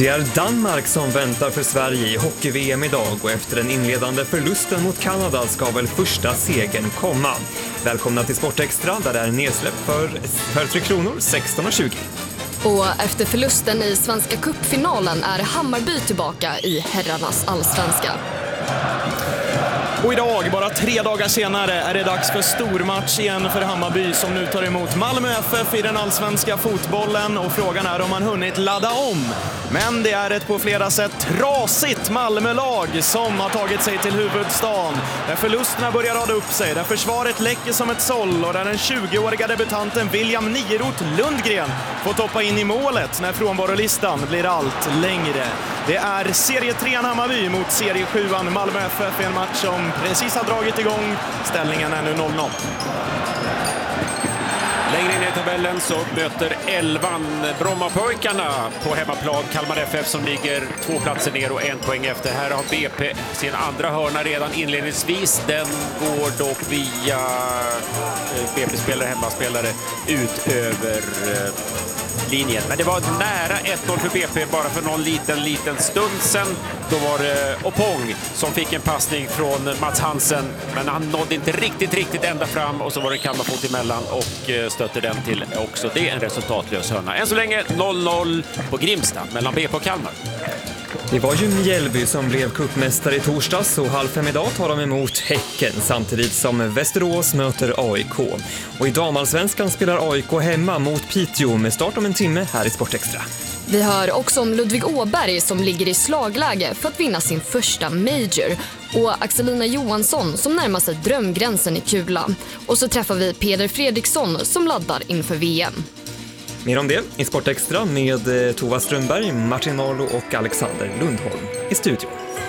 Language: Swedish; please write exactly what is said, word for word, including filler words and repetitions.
Det är Danmark som väntar för Sverige i hockey-V M idag och efter den inledande förlusten mot Kanada ska väl första segern komma. Välkomna till Sportextra där det är nedsläpp för, för Tre Kronor sexton och tjugo. Och efter förlusten i Svenska cupfinalen är Hammarby tillbaka i herrarnas allsvenska. Och idag, bara tre dagar senare, är det dags för stormatch igen för Hammarby som nu tar emot Malmö F F i den allsvenska fotbollen. Och frågan är om man hunnit ladda om. Men det är ett på flera sätt trasigt Malmölag som har tagit sig till huvudstaden. Där förlusterna börjar rada upp sig, där försvaret läcker som ett såll och där den tjugoåriga debutanten William Nierot Lundgren får toppa in i målet när frånvarolistan blir allt längre. Det är serie trean Hammarby mot serie sjuan Malmö F F i en match som precis har dragit igång. Ställningen är nu noll noll. Längre in i tabellen så möter elvan Brommapojkarna på hemmaplan Kalmar F F som ligger två platser ner och en poäng efter. Här har B P sin andra hörna redan inledningsvis. Den går dock via B P-spelare, hemmaspelare ut över linjen. Men det var nära ett noll för B P bara för någon liten, liten stund sedan. Då var det Opong som fick en passning från Mats Hansen. Men han nådde inte riktigt, riktigt ända fram. Och så var det Kalmarfot emellan och stötte den till också. Det är en resultatlös hörna. Än så länge noll noll på Grimsta mellan B P och Kalmar. Det var ju Mjällby som blev cupmästare i torsdags och halv fem idag tar de emot Häcken samtidigt som Västerås möter A I K. Och i damallsvenskan spelar A I K hemma mot Piteå med start om en timme här i Sportextra. Vi hör också om Ludvig Åberg som ligger i slagläge för att vinna sin första major och Axelina Johansson som närmar sig drömgränsen i kula. Och så träffar vi Peder Fredriksson som laddar inför V M. Mer om det i Sportextra med Tova Strömberg, Martin Arlo och Alexander Lundholm i studion.